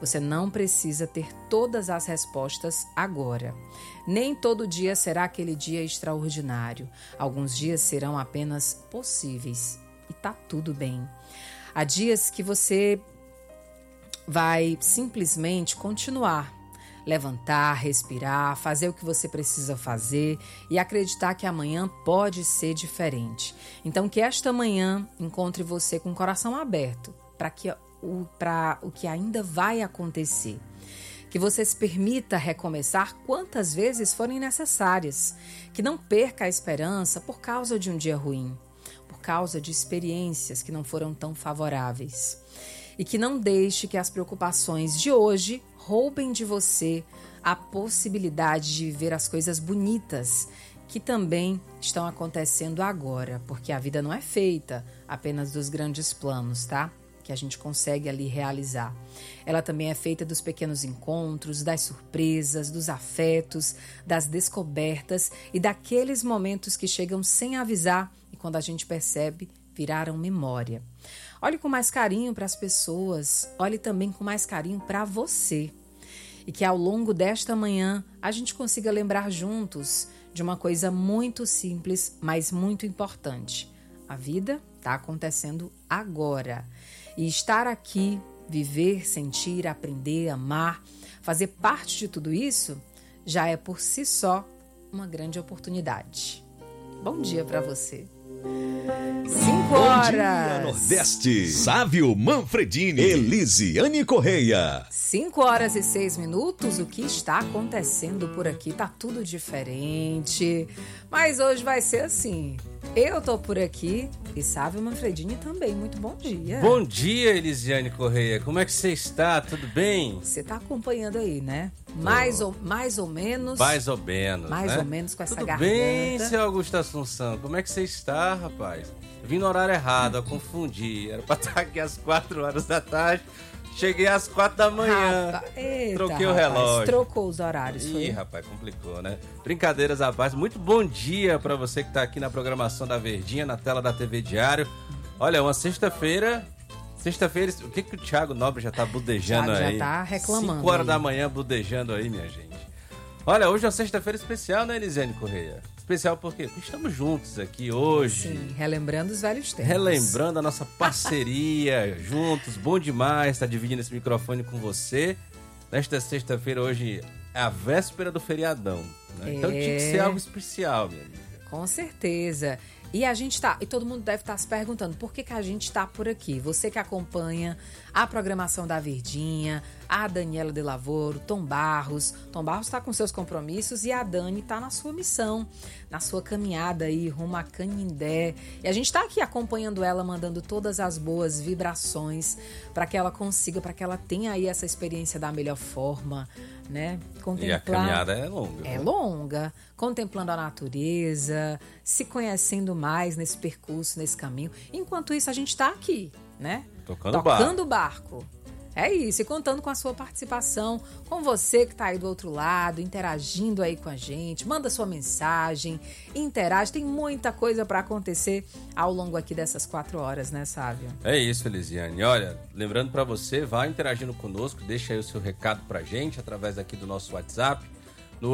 Você não precisa ter todas as respostas agora. Nem todo dia será aquele dia extraordinário. Alguns dias serão apenas possíveis. E tá tudo bem. Há dias que você vai simplesmente continuar. Levantar, respirar, fazer o que você precisa fazer e acreditar que amanhã pode ser diferente. Então, que esta manhã encontre você com o coração aberto para o que ainda vai acontecer. Que você se permita recomeçar quantas vezes forem necessárias. Que não perca a esperança por causa de um dia ruim, por causa de experiências que não foram tão favoráveis. E que não deixe que as preocupações de hoje roubem de você a possibilidade de viver as coisas bonitas que também estão acontecendo agora, porque a vida não é feita apenas dos grandes planos, tá? Que a gente consegue ali realizar. Ela também é feita dos pequenos encontros, das surpresas, dos afetos, das descobertas e daqueles momentos que chegam sem avisar e quando a gente percebe, viraram memória. Olhe com mais carinho para as pessoas, olhe também com mais carinho para você. E que ao longo desta manhã a gente consiga lembrar juntos de uma coisa muito simples, mas muito importante. A vida está acontecendo agora. E estar aqui, viver, sentir, aprender, amar, fazer parte de tudo isso, já é por si só uma grande oportunidade. Bom dia para você. 5 horas. Bom dia, Nordeste. Sávio Manfredini. Elisiane Correia. 5 horas e 6 minutos. O que está acontecendo por aqui? Tá tudo diferente. Mas hoje vai ser assim. Eu tô por aqui e Sávio Manfredini também. Muito bom dia. Bom dia, Elisiane Correia. Como é que você está? Tudo bem? Você tá acompanhando aí, né? Mais ou menos. Mais ou menos, Mais né? ou menos com essa Tudo garganta. bem, seu Augusto Assunção? Como é que você está, rapaz? Eu vim no horário errado, eu confundi. Era pra estar aqui às 4 horas da tarde. Cheguei às 4 da manhã. Eita, troquei o rapaz, relógio. Trocou os horários, foi? Ih, rapaz, complicou, né? Brincadeiras à parte. Muito bom dia pra você que tá aqui na programação da Verdinha, na tela da TV Diário. Olha, uma sexta-feira... Sexta-feira, o que o Thiago Nobre já tá budejando aí? Já tá reclamando. 5 horas aí. da manhã budejando aí, minha gente. Olha, hoje é uma sexta-feira especial, né, Elisiane Correia? Especial por quê? Porque estamos juntos aqui hoje. Sim, relembrando os velhos tempos. Relembrando a nossa parceria, juntos, bom demais estar dividindo esse microfone com você. Nesta sexta-feira, hoje, é a véspera do feriadão, né? Então tinha que ser algo especial, minha amiga. Com certeza. E a gente tá, e todo mundo deve estar se perguntando por que a gente tá por aqui. Você que acompanha a programação da Verdinha, a Daniela de Lavoro, Tom Barros. Tom Barros está com seus compromissos e a Dani está na sua missão, na sua caminhada aí rumo a Canindé. E a gente está aqui acompanhando ela, mandando todas as boas vibrações para que ela consiga, para que ela tenha aí essa experiência da melhor forma, né? E a caminhada é longa. É longa, contemplando a natureza, se conhecendo mais nesse percurso, nesse caminho. Enquanto isso, a gente está aqui, né? Tocando o barco. É isso, e contando com a sua participação, com você que está aí do outro lado, interagindo aí com a gente, manda sua mensagem, interage, tem muita coisa para acontecer ao longo aqui dessas 4 horas, né, Sávio? É isso, Elisiane. Olha, lembrando para você, vai interagindo conosco, deixa aí o seu recado pra gente através aqui do nosso WhatsApp, no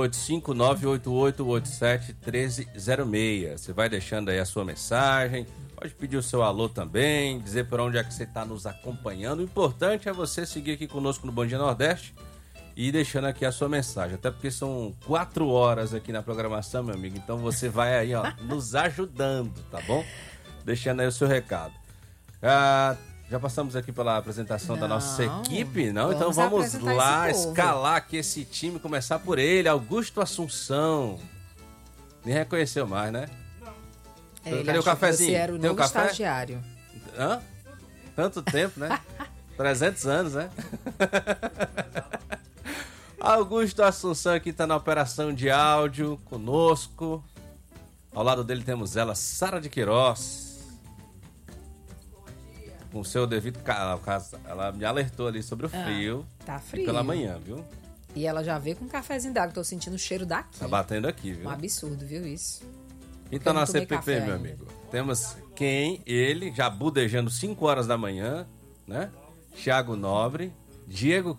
85988871306. Você vai deixando aí a sua mensagem, pode pedir o seu alô também, dizer por onde é que você está nos acompanhando. O importante é você seguir aqui conosco no Bom Dia Nordeste e deixando aqui a sua mensagem. Até porque são 4 horas aqui na programação, meu amigo. Então você vai aí, ó, nos ajudando, tá bom? Deixando aí o seu recado. Já passamos aqui pela apresentação da nossa equipe, não? Então vamos lá escalar aqui esse time, começar por ele, Augusto Assunção. Nem reconheceu mais, né? Cadê o cafezinho? Você era o novo estagiário. Hã? Tanto tempo, né? 300 anos, né? Augusto Assunção aqui tá na operação de áudio conosco. Ao lado dele temos ela, Sara de Queiroz. Com o seu devido caso, ela me alertou ali sobre o frio. Tá frio. Pela manhã, viu? E ela já veio com um cafezinho d'água, tô sentindo o cheiro daqui. Tá batendo aqui, viu? Um absurdo, viu isso? Então na CPP, meu amigo, temos ele, já budejando 5 horas da manhã, né? Thiago Nobre, Diego